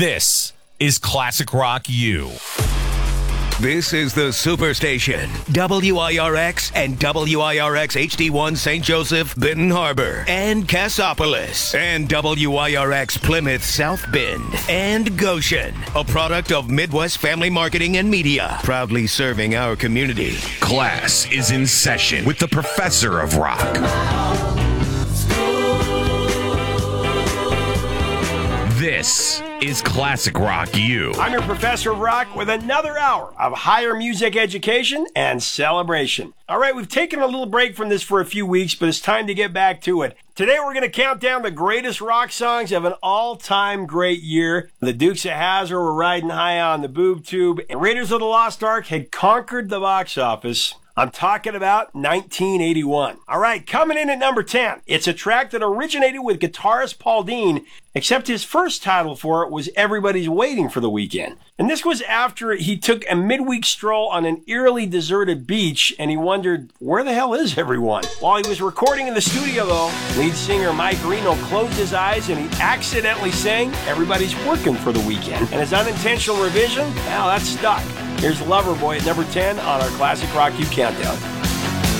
This is Classic Rock U. This is the Superstation, WIRX and WIRX HD1 St. Joseph, Benton Harbor, and Cassopolis, and WIRX Plymouth South Bend, and Goshen, a product of Midwest Family Marketing and Media, proudly serving our community. Class is in session with the Professor of Rock. This is Classic Rock U. I'm your Professor of Rock with another hour of higher music education and celebration. All right, we've taken a little break from this for a few weeks, but it's time to get back to it. Today we're going to count down the greatest rock songs of an all-time great year. The Dukes of Hazzard were riding high on the boob tube, and Raiders of the Lost Ark had conquered the box office. I'm talking about 1981. All right, coming in at number 10. It's a track that originated with guitarist Paul Dean, except his first title for it was Everybody's Waiting for the Weekend. And this was after he took a midweek stroll on an eerily deserted beach and he wondered, where the hell is everyone? While he was recording in the studio though, lead singer Mike Reno closed his eyes and he accidentally sang Everybody's Working for the Weekend. And his unintentional revision, well, that stuck. Here's Loverboy at number 10 on our Classic Rock U Countdown.